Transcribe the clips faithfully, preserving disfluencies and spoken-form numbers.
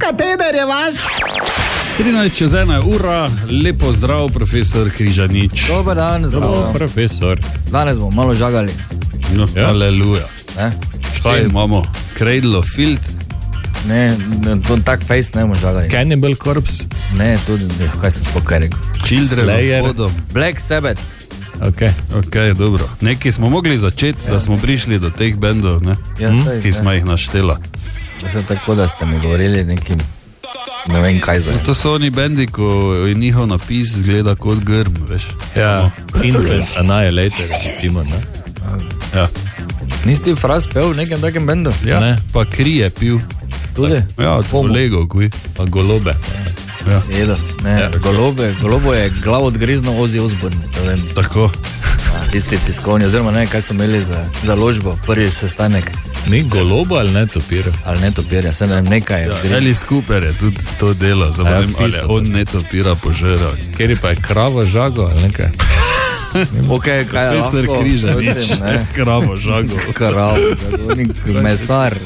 kateder je vaš? trinajst čez ena ura, lepo zdrav, profesor Križanič. Dobar dan, zdrav. Profesor. Danes bomo malo žagali. No, ja. Aleluja. Ne? Kaj imamo? Cradle of Filth? Ne, to tak face ne bomo žagali. Cannibal Corpse? Ne, tudi, ne, kaj sem spokaj rekel. Children of Bodom? Black Sabbath. Ok, ok, dobro. Nekaj smo mogli začeti, ja, da smo prišli do teh bendov, ne? Ja, hm? sej, ki smo jih naštela. Če sem tako, da ste mi govorili nekim, ne vem kaj za. To so oni bendi, ko njihov napis zgleda kot grm, veš. Ja, Infant Annihilator, recimo, ne? Ja. Nisi Fras pel v nekem takem bendu? Ja, ne. Pa Kri je pil. Tudi? Ja, od kolegov, kuj. Pa Golobe. Ja. Sjedo. Ne, ja. Golobe, Golobo je glav odgrizno Ozzy Osbourne. Tako. Ja, tisti tiskovni, oziroma ne, kaj so imeli za založbo, prvi sestanek. Ni Golobo ali ne Topir? Ali ne Topir, ja se ne vem, nekaj je. Ja, Alice Cooper je tudi to delo, zavrem, ja, ali on ne Topira požeral. Kjer pa je kravo žago ali nekaj? Ok, kaj je lahko? Profesor Križanič, kravo žago. Kravo, žago, mesar,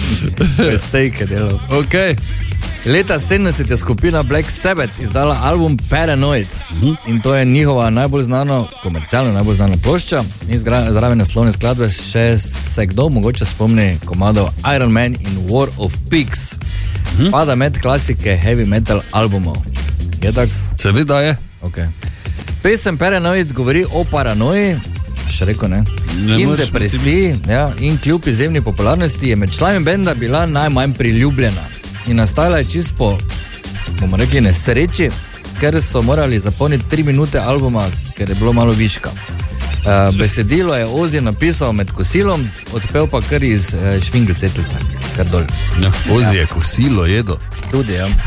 stejke delal. Ok. Leta sedemdeset je skupina Black Sabbath izdala album Paranoid. Uh-huh. In to je njihova najbolj znana, komercialno najbolj znana plošča. In zraven naslovne skladbe še se kdo mogoče spomni komadov Iron Man in War of Pigs. Uh-huh. Spada med klasike heavy metal albumov. Je tak? Seveda je. Ok. Pesem Paranoid govori o paranoji, še rekel ne, ne in depresiji, ja, in kljub izjemni popularnosti je med člani benda bila najmanj priljubljena. In nastala je čist po, bomo rekli, nesreči, ker so morali zapolniti tri minute albuma, ker je bilo malo viška. Uh, besedilo je Ozzy napisal med kosilom, odpel pa kar iz uh, švingelcetlice, kar dol. Ja, Ozzy je kosilo jedo. Tudi, ja.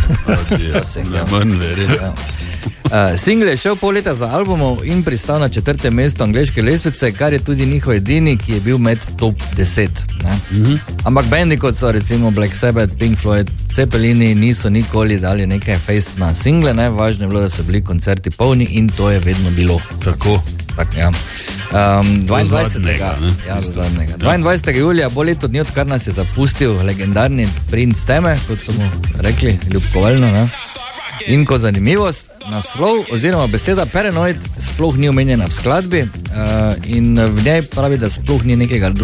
Ne manj verjeti. Ja. Uh, single je šel pol leta za albumov in pristal na četrtem mestu angleške lestvice, kar je tudi njihov edini, ki je bil med top deset. Ne? Mm-hmm. Ampak bendi kot so recimo Black Sabbath, Pink Floyd, Cepelini niso nikoli dali nekaj face na single, ne? Važno je bilo, da so bili koncerti polni in to je vedno bilo. Tako. Tak, ja. um, dvaindvajsetega Ja, ja. dvaindvajsetega julija bo leto dni, odkar nas je zapustil legendarni princ teme, kot so mu rekli, ljubkovalno, ne? In ko zanimivost, naslov oziroma beseda Paranoid sploh ni omenjena v skladbi uh, in v njej pravi, da sploh ni nekega